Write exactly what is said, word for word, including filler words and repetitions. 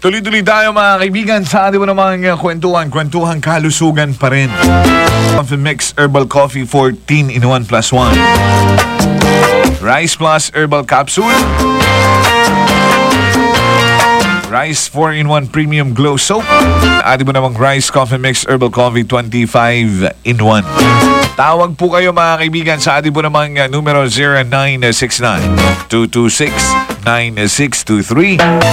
Tuloy-tuloy tayo mga kaibigan sa ating mo namang uh, kwentuhan, kwentuhan kalusugan pa rin. Coffee Mix Herbal Coffee fourteen in one plus one. Rice Plus Herbal Capsule. Rice four in one Premium Glow Soap. Ating mo namang Rice Coffee Mix Herbal Coffee twenty-five in one. Tawag po kayo mga kaibigan sa ating po namang uh, numero zero nine six nine, two two six, nine six two three.